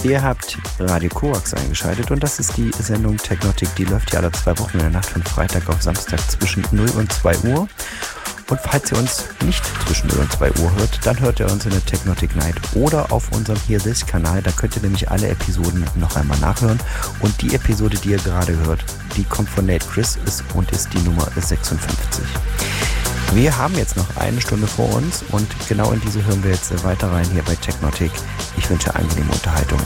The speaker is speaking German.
Ihr habt Radio Korax eingeschaltet und das ist die Sendung Technotic. Die läuft ja alle 2 Wochen in der Nacht von Freitag auf Samstag zwischen 0 und 2 Uhr. Und falls ihr uns nicht zwischen 0 und 2 Uhr hört, dann hört ihr uns in der Technotic Night oder auf unserem Hear This Kanal. Da könnt ihr nämlich alle Episoden noch einmal nachhören. Und die Episode, die ihr gerade hört, die kommt von Nate Chris und ist die Nummer 56. Wir haben jetzt noch 1 Stunde vor uns und genau in diese hören wir jetzt weiter rein hier bei Technotic. Ich wünsche angenehme Unterhaltung.